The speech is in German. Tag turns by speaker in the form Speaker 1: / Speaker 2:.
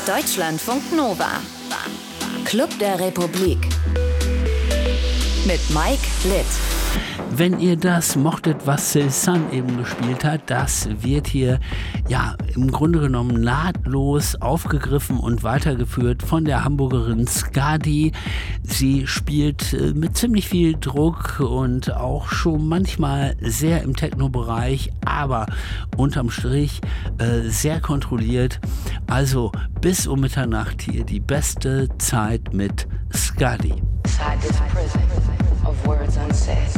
Speaker 1: Deutschlandfunk Nova. Club der Republik. Mit Mike Litt.
Speaker 2: Wenn ihr das mochtet, was Cézanne eben gespielt hat, das wird hier ja im Grunde genommen nahtlos aufgegriffen und weitergeführt von der Hamburgerin Skadi. Sie spielt mit ziemlich viel Druck und auch schon manchmal sehr im Techno-Bereich, aber unterm Strich sehr kontrolliert. Also bis um Mitternacht hier die beste Zeit mit Skadi.
Speaker 3: Inside this prison of words unsaid.